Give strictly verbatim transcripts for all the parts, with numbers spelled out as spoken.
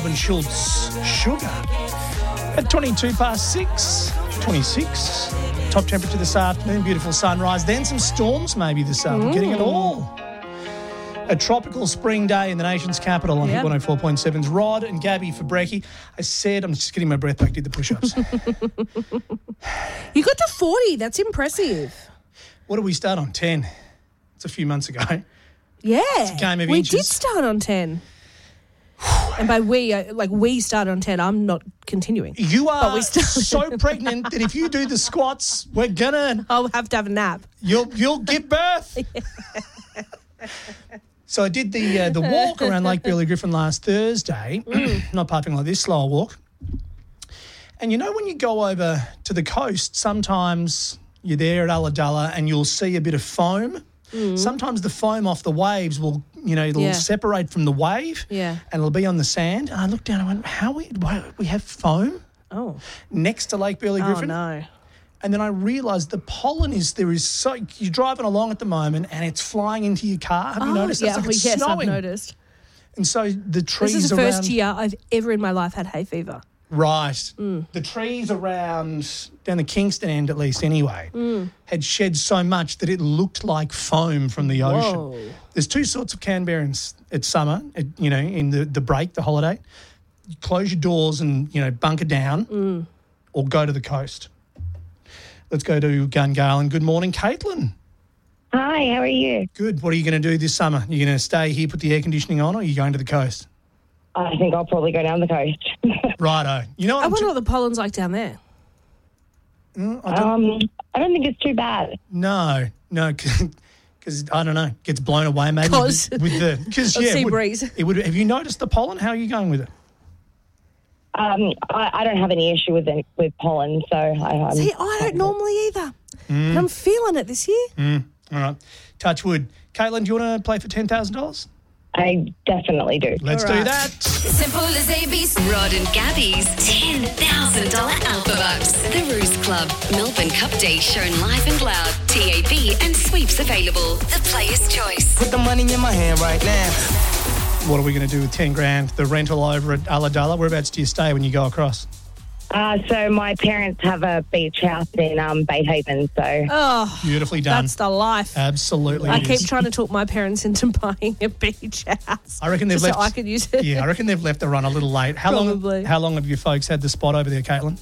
And Schultz, Sugar. At twenty-two past six, twenty-six. Top temperature this afternoon, beautiful sunrise. Then some storms maybe this afternoon. We're getting it all. A tropical spring day in the nation's capital on Yep. Hit one oh four point seven's Rod and Gabby for brekkie. I said, I'm just getting my breath back, did the push-ups. You got to forty. That's impressive. What did we start on? ten. It's a few months ago. Yeah. It's a game of we inches. did start on ten. And by we, uh, like we started on ten, I'm not continuing. You are we started- so pregnant that if you do the squats, we're gonna... I'll have to have a nap. You'll you'll give birth. So I did the uh, the walk around Lake Burley Griffin last Thursday. Not puffing like this, slower walk. And you know when you go over to the coast, sometimes you're there at Ulladulla and you'll see a bit of foam. Sometimes the foam off the waves will, you know, it'll Yeah. separate from the wave. Yeah. And it'll be on the sand. And I looked down and I went, how we why, we have foam Oh. next to Lake Burley Oh, Griffin? no. And then I realised the pollen is there is so you're driving along at the moment and it's flying into your car. Have you Oh, noticed? yeah, It's like well, it's yes, snowing. I've noticed. And so the trees This is the around first year I've ever in my life had hay fever. right, Mm. the trees around down the Kingston end at least anyway Mm. had shed so much that it looked like foam from the ocean. Whoa. There's two sorts of Canberrans at summer. At, you know, in the the break, the holiday, you close your doors and you know bunker down, Mm. or go to the coast. Let's go to Gungahlin. Good morning, Caitlin. Hi, how are you? Good. What are you going to do this summer? Are you going to stay here, put the air conditioning on, or are you going to the coast? I think I'll probably go down the coast. Righto. You know what? I I'm wonder tr- what the pollen's like down there. Mm, I don't, um, I don't think it's too bad. no, no, because I don't know, gets blown away maybe 'Cause with, with the because of yeah, sea it would, breeze. it would. Have you noticed the pollen? How are you going with it? Um, I, I don't have any issue with it, with pollen, so I, I'm See, I don't normally either. But I'm feeling it this year. Mm, all right. Touch wood. Caitlin, do you want to play for ten thousand dollars? I definitely do. Let's All do right. that. Simple as A B C. Rod and Gabby's ten thousand dollars Alpha Bucks. The Roost Club. Melbourne Cup Day shown live and loud. T A B and sweeps available. The Player's Choice. Put the money in my hand right now. What are we going to do with ten grand? The rental over at Ulladulla. Whereabouts do you stay when you go across? Uh, so my parents have a beach house in um, Bay Haven, so Oh, Beautifully done. that's the life. Absolutely. I it keep is. trying to talk my parents into buying a beach house. I reckon they've just left. so I could use it. Yeah, I reckon they've left the run a little late. How Probably. long? How long have you folks had the spot over there, Caitlin?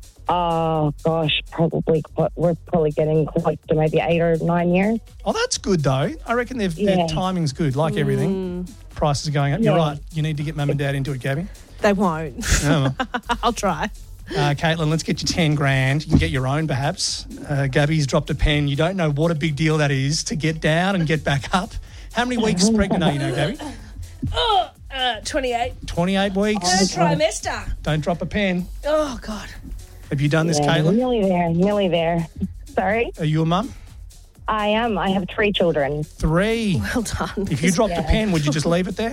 oh gosh, probably quite, we're probably getting close to maybe eight or nine years. Oh, that's good though. I reckon they've, their Yeah. timing's good. Like everything, prices are going up. You're Yeah. right. You need to get mum and dad into it, Gabby. They won't. Oh, well. I'll try. Uh, Caitlin, let's get you ten grand. You can get your own, perhaps. Uh, Gabby's dropped a pen. You don't know what a big deal that is to get down and get back up. How many weeks pregnant are you now, Gabby? Oh, uh, twenty-eight. twenty-eight weeks. Third trimester. Don't drop a pen. Oh, God. Have you done this, Yeah, Caitlin? nearly there, nearly there. Sorry, Are you a mum? I am. I have three children. Three. Well done. If you dropped a pen, would you just leave it there?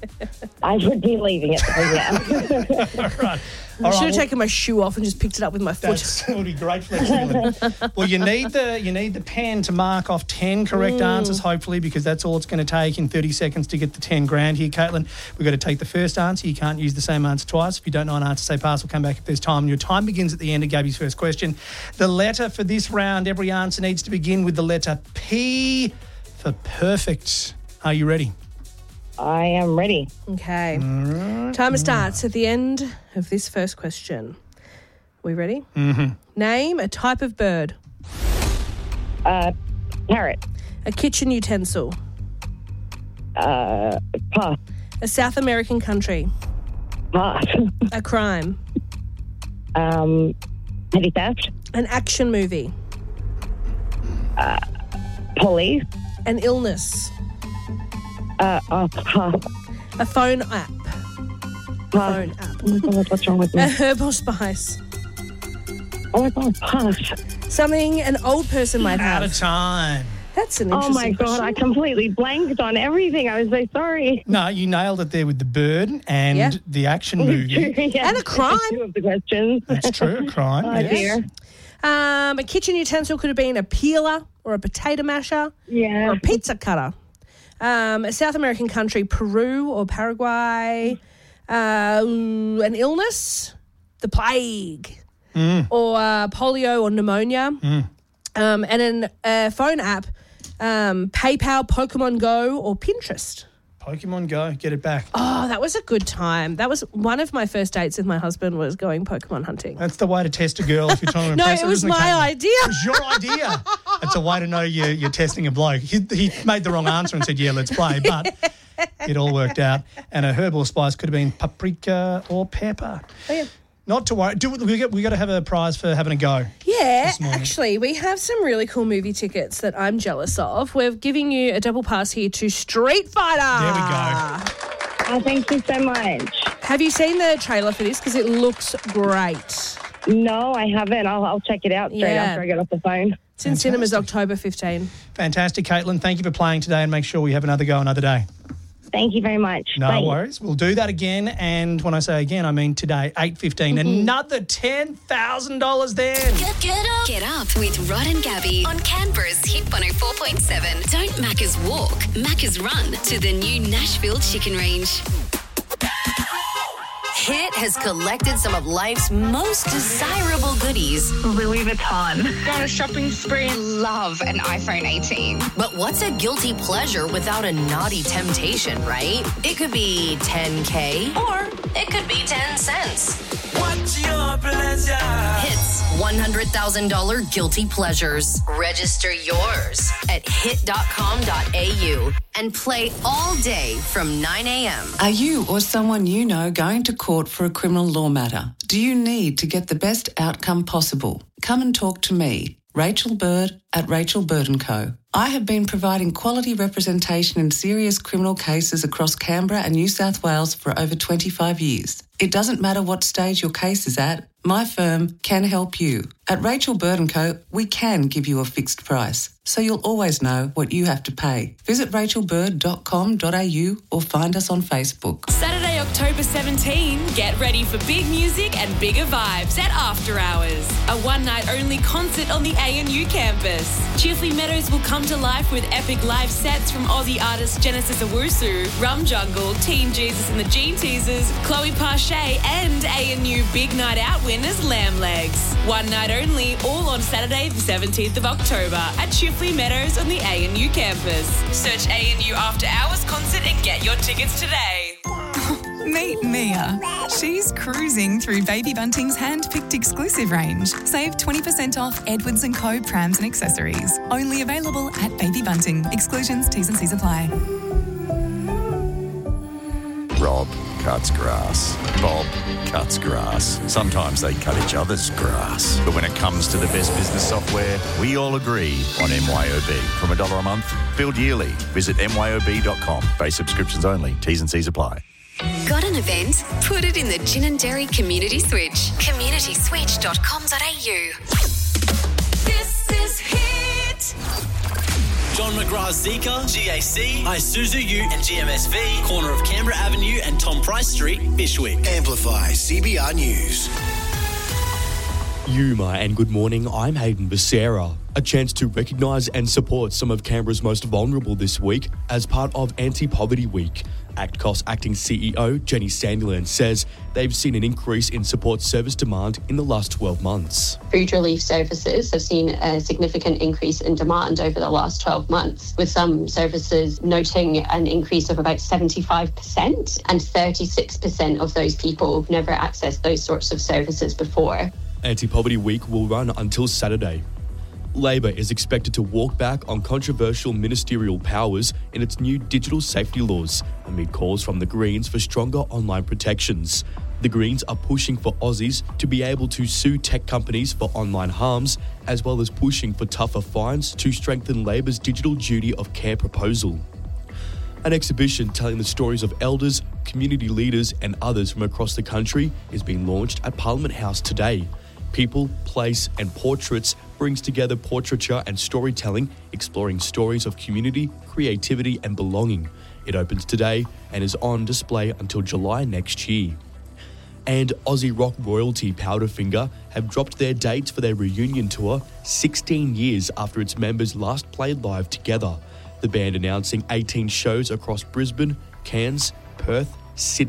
I would be leaving it there, yeah. All right. I should have taken my shoe off and just picked it up with my foot. That's, that would be great flexibility. Well, you need the you need the pen to mark off ten correct answers, hopefully, because that's all it's going to take in thirty seconds to get the ten grand here, Caitlin. We've got to take the first answer. You can't use the same answer twice. If you don't know an answer, say pass. We'll come back if there's time. Your time begins at the end of Gabby's first question. The letter for this round, every answer needs to begin with the letter P for perfect. Are you ready? I am ready. Okay. Timer starts at the end of this first question. We ready? Mm-hmm. Name a type of bird. Uh, parrot. A kitchen utensil. Uh, pass. A South American country. Pass. A crime. um, petty theft. An action movie. Police. An illness. Uh, oh, pass. A phone app. Pass. Phone app. Oh my God, what's wrong with A me? herbal spice. Oh my God, pass. Something an old person might Out of have. time. That's an Oh interesting my God, I question. completely blanked on everything. I was so sorry. No, you nailed it there with the bird and Yeah. the action movie. Yeah, And a crime. Two of the questions. That's true, a crime. Oh yes. dear. Um, a kitchen utensil could have been a peeler or a potato masher Yeah. or a pizza cutter. Um, a South American country, Peru or Paraguay. uh, an illness, the plague, Mm. or uh, polio or pneumonia, Mm. um, and an uh, phone app, um, PayPal, Pokemon Go, or Pinterest. Pokemon Go, get it back. Oh, that was a good time. That was one of my first dates with my husband was going Pokemon hunting. That's the way to test a girl if you're trying to No, impress it her, was isn't my Caitlin? idea. It was your idea. That's a way to know you're, you're testing a bloke. He, he made the wrong answer and said, yeah, let's play, but it all worked out. And a herb or spice could have been paprika or pepper. Oh, yeah. Not to worry. Do we got we got to have a prize for having a go. Yeah, this morning. actually, we have some really cool movie tickets that I'm jealous of. We're giving you a double pass here to Street Fighter. There we go. Oh, thank you so much. Have you seen the trailer for this? Because it looks great. No, I haven't. I'll, I'll check it out straight Yeah. after I get off the phone. It's in cinemas October fifteenth. Fantastic, Caitlin. Thank you for playing today, and make sure we have another go another day. Thank you very much. No Bye. worries. We'll do that again. And when I say again, I mean today, eight fifteen. Mm-hmm. Another ten thousand dollars then. Get, get up. Get up with Rod and Gabby on Canberra's Hit one oh four point seven. Don't Macca's walk, Macca's run to the new Nashville Chicken Range. Hit has collected some of life's most desirable goodies. Louis Vuitton. Go on a shopping spree. Love an iPhone eighteen. But what's a guilty pleasure without a naughty temptation, right? It could be ten K or it could be ten cents. What's your pleasure? Hits one hundred thousand dollars guilty pleasures. Register yours at hit dot com dot a u and play all day from nine a.m. Are you or someone you know going to court for a criminal law matter? Do you need to get the best outcome possible? Come and talk to me, Rachel Bird at Rachel Bird and Co. I have been providing quality representation in serious criminal cases across Canberra and New South Wales for over twenty-five years. It doesn't matter what stage your case is at, my firm can help you. At Rachel Bird and Co, we can give you a fixed price, so you'll always know what you have to pay. Visit rachel bird dot com dot a u or find us on Facebook. Saturday, October seventeenth, get ready for big music and bigger vibes at After Hours, a one-night-only concert on the A N U campus. Chifley Meadows will come to life with epic live sets from Aussie artists Genesis Owusu, Rum Jungle, Teen Jesus and the Gene Teasers, Chloe Parche, and A N U Big Night Out winners Lamb Legs. One night only, all on Saturday the seventeenth of October at Chifley Meadows on the A N U campus. Search A N U After Hours concert and get your tickets today. Meet Mia. She's cruising through Baby Bunting's hand-picked exclusive range. Save twenty percent off Edwards and Co prams and accessories. Only available at Baby Bunting. Exclusions, T's and C's apply. Rob cuts grass. Bob cuts grass. Sometimes they cut each other's grass. But when it comes to the best business software, we all agree on M Y O B. From a dollar a month, billed yearly. Visit m y o b dot com. Base subscriptions only. T's and C's apply. Got an event? Put it in the Gin and Dairy Community Switch. community switch dot com dot a u. This is Hit. John McGrath's Zika, G A C, Isuzu U and G M S V, corner of Canberra Avenue and Tom Price Street, Bishwick. Amplify C B R News. Yuma and good morning, I'm Hayden Becerra. A chance to recognise and support some of Canberra's most vulnerable this week as part of Anti-Poverty Week. ACTCOS Acting C E O Jenny Sandiland says they've seen an increase in support service demand in the last twelve months. Food relief services have seen a significant increase in demand over the last twelve months, with some services noting an increase of about seventy-five percent, and thirty-six percent of those people have never accessed those sorts of services before. Anti-Poverty Week will run until Saturday. Labor is expected to walk back on controversial ministerial powers in its new digital safety laws, amid calls from the Greens for stronger online protections. The Greens are pushing for Aussies to be able to sue tech companies for online harms, as well as pushing for tougher fines to strengthen Labor's digital duty of care proposal. An exhibition telling the stories of elders, community leaders and others from across the country is being launched at Parliament House today. People, Place and Portraits brings together portraiture and storytelling, exploring stories of community, creativity and belonging. It opens today and is on display until July next year. And Aussie rock royalty Powderfinger have dropped their dates for their reunion tour sixteen years after its members last played live together. The band announcing eighteen shows across Brisbane, Cairns, Perth, Sydney,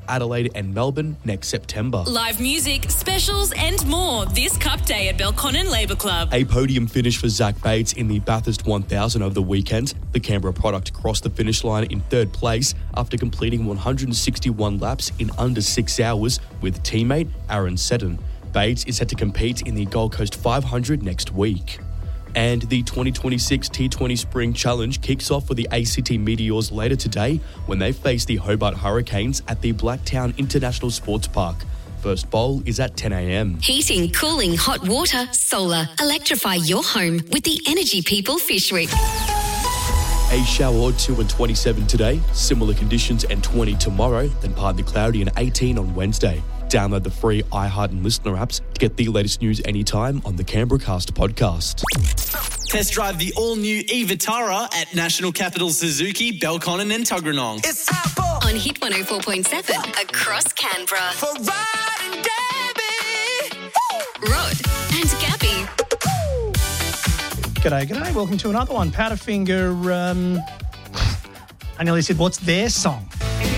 Adelaide and Melbourne next September. Live music, specials and more this Cup Day at Belconnen Labour Club. A podium finish for Zach Bates in the Bathurst one thousand over the weekend. The Canberra product crossed the finish line in third place after completing one hundred sixty-one laps in under six hours with teammate Aaron Seddon. Bates is set to compete in the Gold Coast five hundred next week. And the twenty twenty-six T twenty Spring Challenge kicks off for the A C T Meteors later today when they face the Hobart Hurricanes at the Blacktown International Sports Park. First bowl is at ten a.m. Heating, cooling, hot water, solar. Electrify your home with the Energy People Fish Week. A shower or two and twenty-seven today, similar conditions and twenty tomorrow, then partly cloudy and eighteen on Wednesday. Download the free iHeart and Listener apps to get the latest news anytime on the Canberra Cast podcast. Test drive the all-new e-Vitara at National Capital Suzuki, Belconnen and Tuggeranong. It's on Hit one oh four point seven across Canberra. For Rod and Gabby. Rod and Gabby. G'day, g'day. Welcome to another one. Powderfinger, um, I nearly said, what's their song?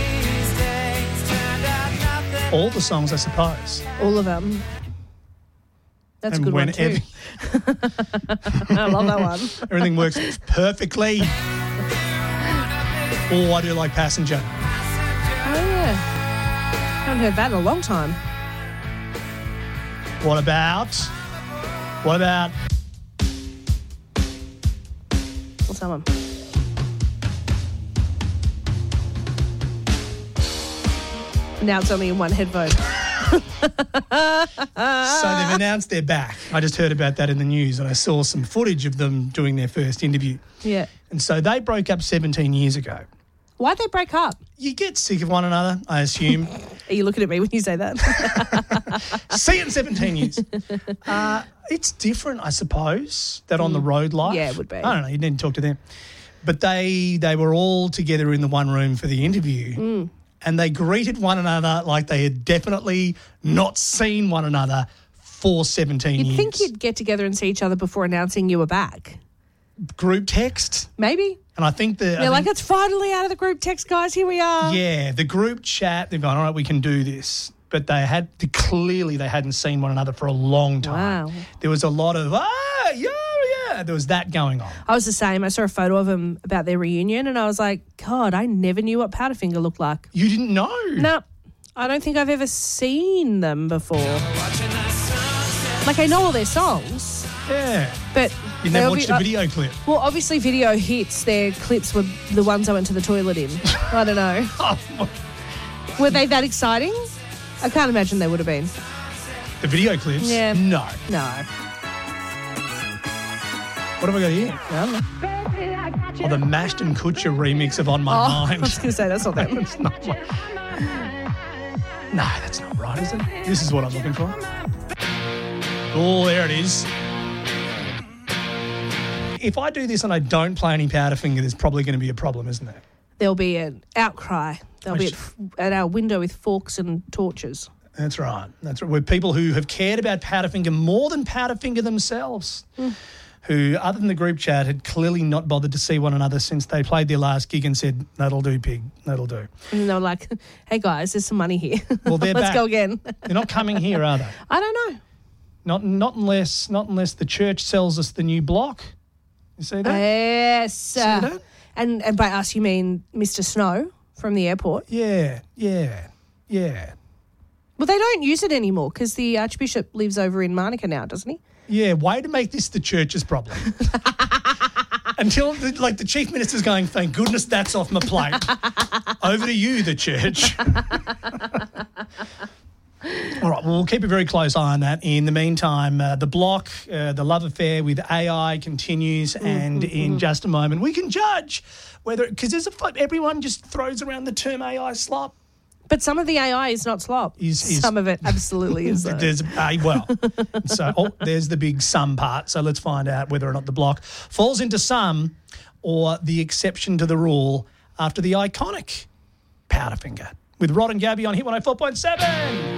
All the songs, I suppose. All of them. That's and a good one too. Every- I love that one. Everything works perfectly. Oh, I do like Passenger. Oh, yeah. Haven't heard that in a long time. What about... What about... What's that one? Now it's only in one headphone. So they've announced they're back. I just heard about that in the news and I saw some footage of them doing their first interview. Yeah. And so they broke up seventeen years ago. Why'd they break up? You get sick of one another, I assume. Are you looking at me when you say that? See you in seventeen years. Uh, it's different, I suppose, that on the road life. Yeah, it would be. I don't know, you need to talk to them. But they they were all together in the one room for the interview. Mm. And they greeted one another like they had definitely not seen one another for seventeen You'd years. think you'd get together and see each other before announcing you were back. Group text. Maybe. And I think that... They're like, it's finally out of the group text, guys. Here we are. Yeah, the group chat, they've gone, all right, we can do this. But they had, clearly they hadn't seen one another for a long time. Wow. There was a lot of, ah, yeah, yeah. There was that going on. I was the same. I saw a photo of them about their reunion and I was like, God, I never knew what Powderfinger looked like. You didn't know? No, I don't think I've ever seen them before. Like, I know all their songs. Yeah. But you never they watched obvi- a video clip? Well, obviously video hits. Their clips were the ones I went to the toilet in. I don't know. Were they that exciting? I can't imagine they would have been. The video clips? Yeah. No. No. What have I got here? I don't know. Oh, the Mashed and Kutcher remix of On My Oh, Mind. I was going to say, that's not them. That's not what... No, that's not right, is it? This is what I'm looking for. Oh, there it is. If I do this and I don't play any Powderfinger, there's probably going to be a problem, isn't there? There'll be an outcry. They'll be at, at our window with forks and torches. That's right. That's right. We're people who have cared about Powderfinger more than Powderfinger themselves, Mm. who, other than the group chat, had clearly not bothered to see one another since they played their last gig and said, that'll do, pig, that'll do. And they were like, hey, guys, there's some money here. Well, they're Let's back. go again. They're not coming here, are they? I don't know. Not not unless not unless the church sells us the new block. You see that? Yes. uh, that? And, and by us, you mean Mister Snow from the airport? Yeah, yeah, yeah. Well, they don't use it anymore because the Archbishop lives over in Monica now, doesn't he? Yeah, way to make this the church's problem. Until, the, like, the Chief Minister's going, thank goodness that's off my plate. Over to you, the church. All right, well, we'll keep a very close eye on that. In the meantime, uh, the block, uh, the love affair with A I continues, mm-hmm, and in mm-hmm. just a moment we can judge whether, because there's a everyone just throws around the term A I slop. But some of the A I is not slop. Is, is, some of it absolutely is. Though. There's uh, well, so oh, there's the big some part. So let's find out whether or not the block falls into some or the exception to the rule after the iconic Powderfinger with Rod and Gabby on Hit one oh four point seven.